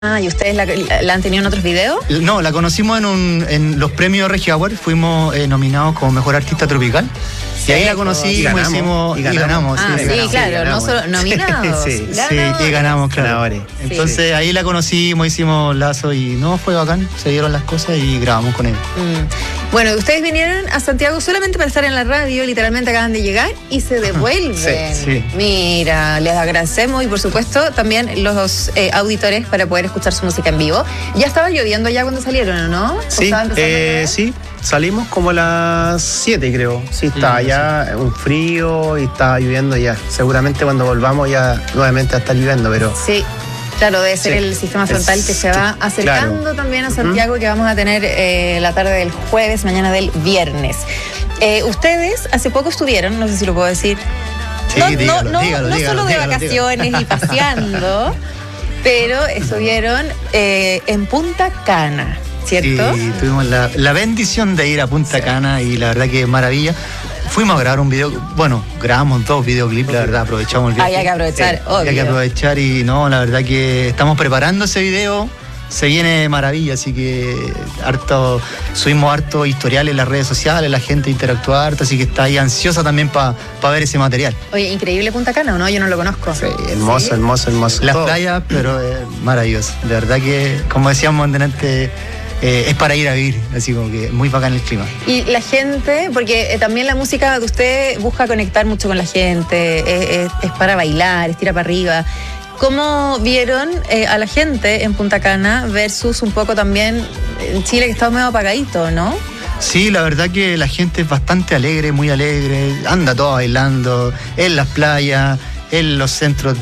¿Y ustedes la han tenido en otros videos? No, la conocimos en los premios Regio Award, fuimos nominados como Mejor Artista Tropical. Y ahí la conocimos, y ganamos. Sí, claro, no solo nominados. Y ganamos, claro. Entonces ahí la conocimos, hicimos lazo y no, fue bacán, se dieron las cosas y grabamos con él. Bueno, ustedes vinieron a Santiago solamente para estar en la radio, literalmente acaban de llegar y se devuelven. Sí. Mira, les agradecemos y por supuesto también los auditores para poder escuchar su música en vivo. ¿Ya estaba lloviendo ya cuando salieron o no? Sí, salimos como a las 7 creo. Sí, estaba ya un frío y estaba lloviendo ya. Seguramente cuando volvamos ya nuevamente va a estar lloviendo, pero... Sí. Claro, debe ser el sistema frontal que se va acercando también a Santiago, que vamos a tener la tarde del jueves, mañana del viernes. Ustedes hace poco estuvieron, no sé si lo puedo decir, dígalo, solo de vacaciones y paseando, pero estuvieron en Punta Cana, ¿cierto? Sí, tuvimos la bendición de ir a Punta Cana y la verdad que maravilla. Fuimos a grabar un video, bueno, grabamos 2 videoclips, la verdad, aprovechamos el video. Hay que aprovechar, obvio. Hay que aprovechar y no, la verdad que estamos preparando ese video, se viene maravilla, así que subimos harto historial en las redes sociales, la gente interactúa harto, así que está ahí ansiosa también para ver ese material. Oye, increíble Punta Cana, ¿o no? Yo no lo conozco. Sí, hermoso. Las playas, pero maravilloso, de verdad que, como decíamos antes, es para ir a vivir, así como que muy bacán el clima. Y la gente, porque también la música de usted busca conectar mucho con la gente, es para bailar, es tira para arriba. ¿Cómo vieron a la gente en Punta Cana versus un poco también en Chile, que está medio apagadito, ¿no? Sí, la verdad que la gente es bastante alegre, muy alegre, anda todo bailando, en las playas, en los centros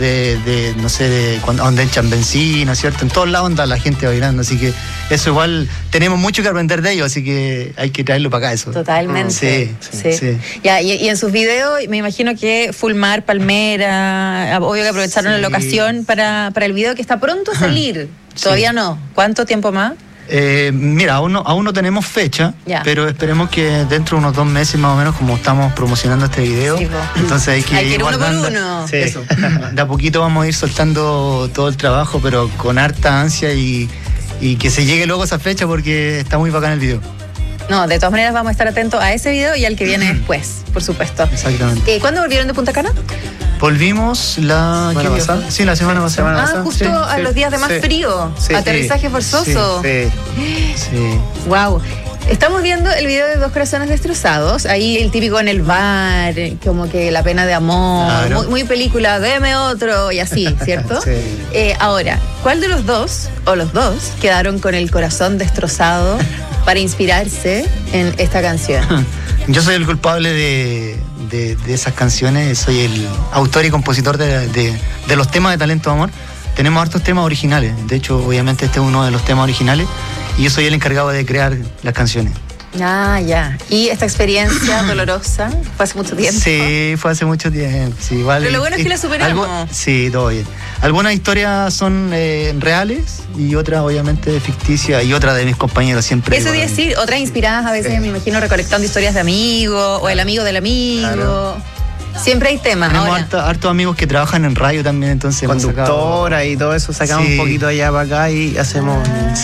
donde echan benzina, ¿cierto? En todos lados anda la gente bailando, así que eso igual tenemos mucho que aprender de ellos, así que hay que traerlo para acá eso. Totalmente. Sí. Ya, y en sus videos me imagino que full mar, palmera, obvio que aprovecharon la locación para el video que está pronto a salir. Todavía no. ¿Cuánto tiempo más? Mira, aún no tenemos fecha, pero esperemos que dentro de unos 2 meses más o menos, como estamos promocionando este video, entonces hay que ir guardando. Uno por uno. Sí. Eso. De a poquito vamos a ir soltando todo el trabajo, pero con harta ansia y que se llegue luego esa fecha porque está muy bacán el video. No, de todas maneras vamos a estar atentos a ese video y al que viene después, por supuesto. Exactamente. ¿Cuándo volvieron de Punta Cana? Volvimos la semana pasada. Justo a los días de más frío. Aterrizaje forzoso. Sí. Wow. Estamos viendo el video de 2 corazones destrozados. Ahí el típico en el bar, como que la pena de amor. Claro. Muy película, deme otro y así, ¿cierto? Sí. Ahora, ¿cuál de los dos, o los dos, quedaron con el corazón destrozado para inspirarse en esta canción? Yo soy el culpable de esas canciones, soy el autor y compositor de los temas de Talento de Amor. Tenemos hartos temas originales, de hecho, obviamente este es uno de los temas originales y yo soy el encargado de crear las canciones. Ya. ¿Y esta experiencia dolorosa fue hace mucho tiempo? Sí, fue hace mucho tiempo. Sí, igual, pero lo bueno es que la superamos. Sí, todo bien. Algunas historias son reales y otras obviamente ficticias y otras de mis compañeros siempre. Eso de decir, otras inspiradas a veces, me imagino, recolectando historias de amigos, o el amigo del amigo. Claro. Siempre hay temas. Tenemos hartos amigos que trabajan en radio también, entonces conductora y todo eso, sacamos un poquito allá para acá y hacemos...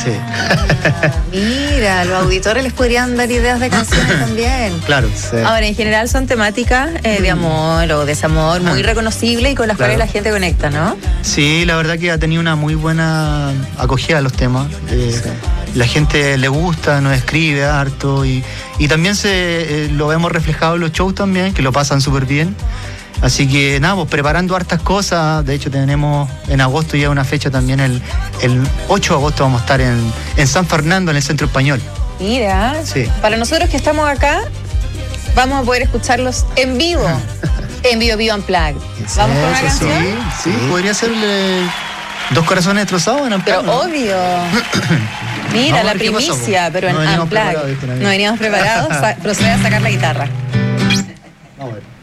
Mira, los auditores les podrían dar ideas de canciones también. Claro. Ahora, en general son temáticas de amor o desamor muy reconocibles y con las cuales la gente conecta, ¿no? Sí, la verdad que ha tenido una muy buena acogida a los temas. La gente le gusta, nos escribe harto y también lo vemos reflejado en los shows también, que lo pasan súper bien. Así que nada, pues preparando hartas cosas. De hecho tenemos en agosto ya una fecha también, el 8 de agosto vamos a estar en San Fernando, en el Centro Español. Mira, para nosotros que estamos acá, vamos a poder escucharlos en vivo. En vivo Unplugged. ¿Vamos con una canción? Sí, podría ser 2 corazones destrozados en Unplugged. Pero obvio. Mira, la primicia, pero en Unplugged. No veníamos preparados. Procede a sacar la guitarra. Vamos a ver.